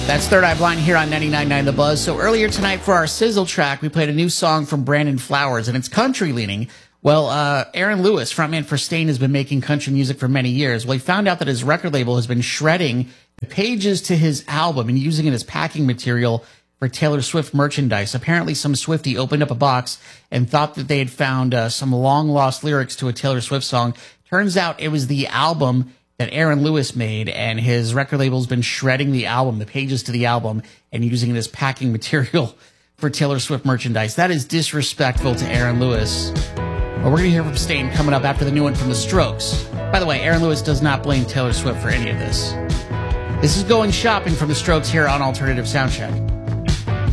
That's Third Eye Blind here on 99.9 The Buzz. So earlier tonight for our Sizzle track, we played a new song from Brandon Flowers, and it's country leaning. Well, Aaron Lewis, frontman for Staind, has been making country music for many years. Well, he found out that his record label has been shredding the pages to his album and using it as packing material for Taylor Swift merchandise. Apparently, some Swiftie opened up a box and thought that they had found some long-lost lyrics to a Taylor Swift song. Turns out it was the album that Aaron Lewis made, and his record label's been shredding the album, the pages to the album, and using it as packing material for Taylor Swift merchandise. That is disrespectful to Aaron Lewis. But we're going to hear from Staind coming up after the new one from The Strokes. By the way, Aaron Lewis does not blame Taylor Swift for any of this. This is Going Shopping from The Strokes here on Alternative Soundcheck.